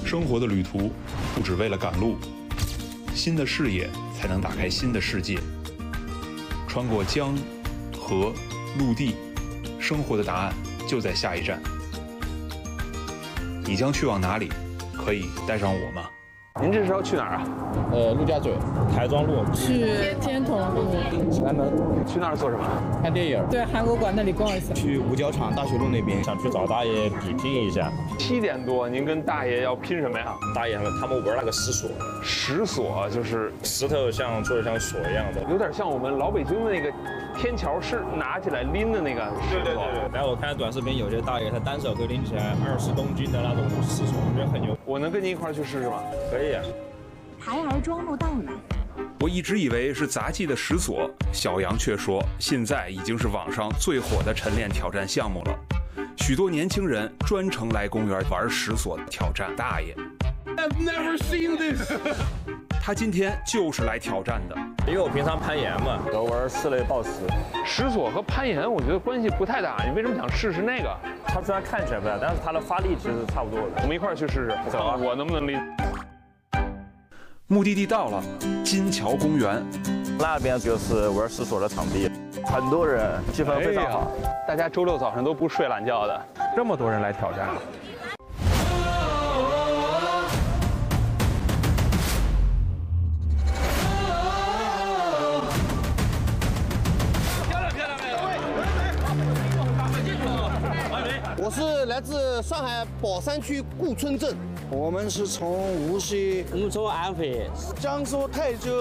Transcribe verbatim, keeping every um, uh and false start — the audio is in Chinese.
生活的旅途不只为了赶路，新的视野才能打开新的世界。穿过江、河、陆地，生活的答案就在下一站。你将去往哪里？可以带上我吗？ 您这是要去哪儿啊？ 呃，陆家嘴、台庄路， 去天童路、 前门， 去那儿做什么？ 看电影。 对，韩国馆那里逛一下。 去五角场大学路那边，想去找大爷比拼一下。 七点多，您跟大爷要拼什么呀？ 大爷他们他们玩那个石锁， 石锁就是石头像做的像锁一样的， 有点像我们老北京的那个天桥是拿起来拎的那个石头。 对对对对。然后我看短视频，有些大爷他单手可以拎起来二十公斤的那种石锁，我觉得很牛。 我能跟您一块儿去试试吗？ 可以啊。 台儿庄路到了。 我一直以为是杂技的石锁，小杨却说现在已经是网上最火的晨练挑战项目了。许多年轻人专程来公园玩石锁挑战大爷。 I've never seen this 他今天就是来挑战的， 因为我平常攀岩嘛，我玩室内抱石。 石锁和攀岩我觉得关系不太大，你为什么想试试那个？ 它虽然看起来不大，但是它的发力其实差不多的。 我们一块儿去试试， 走啊！ 我能不能拎？ 目的地到了，金桥公园。 那边就是玩石锁的场地，很多人，气氛非常好。 哎、大家周六早上都不睡懒觉的，这么多人来挑战。 我是来自上海宝山区顾村镇， 我们是从无锡， 我们从安徽， 江苏泰州。